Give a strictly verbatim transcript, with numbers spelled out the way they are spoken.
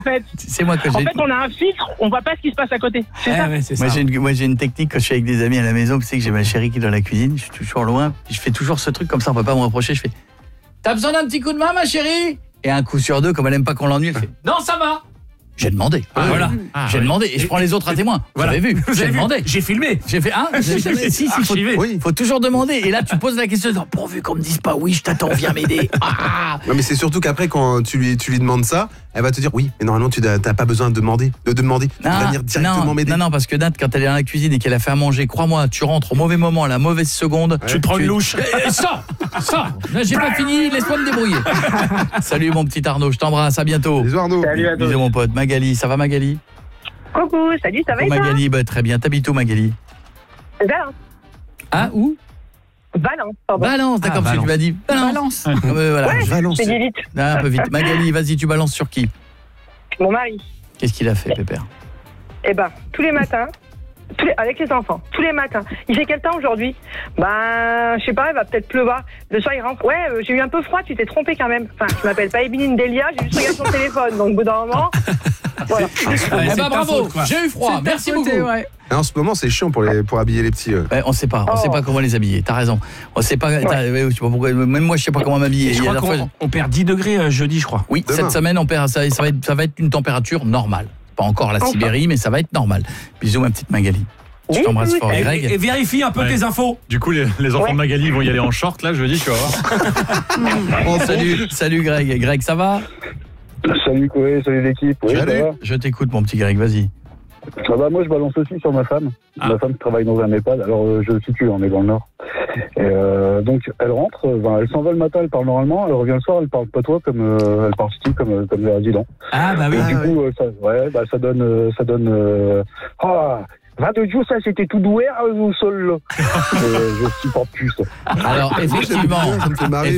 en fait. C'est moi que j'ai. En fait, on a un filtre, on voit pas ce qui se passe à côté. C'est Ah, ça. ouais, c'est moi, ça. J'ai une, moi, j'ai une technique quand je suis avec des amis à la maison. Vous savez que j'ai ma chérie qui est dans la cuisine. Je suis toujours loin. Je fais toujours ce truc comme ça, on peut pas me reprocher. Je fais t'as besoin d'un petit coup de main, ma chérie? Et un coup sur deux, comme elle aime pas qu'on l'ennuie, elle fait non, ça va. J'ai demandé. Ah, voilà. Ah, j'ai ouais. demandé. Et je prends les autres à témoin. Voilà. Vous avez vu? Vous J'ai avez demandé. vu J'ai filmé. J'ai fait un. J'ai si, si, faut, oui. faut toujours demander. Et là, tu poses la question. Pourvu qu'on me dise pas oui, je t'attends, viens m'aider. Ah. Non, mais c'est surtout qu'après, quand tu lui, tu lui demandes ça, elle va te dire oui, mais normalement, tu n'as pas besoin de demander. De demander. Tu vas venir directement non, m'aider. non, non, parce que Nat, quand elle est dans la cuisine et qu'elle a fait à manger, crois-moi, tu rentres au mauvais moment, à la mauvaise seconde. Ouais. Tu te prends une louche. Ça, ça. J'ai pas fini, laisse-moi me débrouiller. Salut mon petit Arnaud, je t'embrasse, à bientôt. Bisous Arnaud. Salut à tous. Bisous mon pote. Magali, ça va Magali? Coucou, salut, ça va et toi? Magali, bah, très bien. T'habites où Magali? Valence. Ah, où? Valence, pardon. Valence, d'accord, Ah, parce que tu m'as dit Valence. Euh, voilà. Ouais, Valence. j'ai dit vite. Ah, un peu vite. Magali, vas-y, tu balances sur qui? Mon mari. Qu'est-ce qu'il a fait, Pépère? Eh ben, tous les matins, tous les, avec les enfants, tous les matins. Il fait quel temps aujourd'hui? Ben, je sais pas, il va peut-être pleuvoir. Le soir, il rentre. Ouais, euh, j'ai eu un peu froid, tu t'es trompé quand même. Enfin, je m'appelle pas Émiline Delia, j'ai juste regardé son téléphone. Donc, au bout d'un moment, voilà. Eh ben, bravo, faute, quoi. j'ai eu froid. C'est ta Merci faute, beaucoup. ouais. Et en ce moment, c'est chiant pour, les, pour habiller les petits. euh. Ouais, on sait pas, on Oh. sait pas comment les habiller. T'as raison. On sait pas. t'as- ouais, je sais pas pourquoi. Même moi, je sais pas comment m'habiller. Je Il y a crois la qu'on fois- on perd dix degrés euh, jeudi, je crois. Oui, Demain. cette semaine, on perd ça. Ça va être, ça va être une température normale. Pas encore la Enfin. Sibérie, mais ça va être normal. Bisous, ma petite Magali. Je Oui, t'embrasse oui, fort. oui. Et Et, Greg. et vérifie un peu Ouais. tes infos. Du coup, les, les enfants Ouais. de Magali vont y aller en short, là, jeudi, tu vas voir. Oh, salut, salut Greg. Greg, ça va? Salut Koé, salut l'équipe. Oui, Salut. ça va. Je t'écoute, mon petit Greg. Vas-y. Ça va, moi je balance aussi sur ma femme. Ah. Ma femme travaille dans un EHPAD, alors euh, je le situe, on est dans le Nord. Et euh, donc elle rentre, euh, ben, elle s'en va le matin, elle parle normalement, elle revient le soir, elle parle patois comme euh, elle parle style comme euh, comme les résidents. Ah bah oui. Et Ah, du ouais. coup, euh, ça, ouais, bah, ça donne, euh, ça donne. Euh, ah, vingt-deux jours, ça c'était tout doué au sol là. Euh, je supporte plus ça. Alors, effectivement, Ça me fait marrer, moi.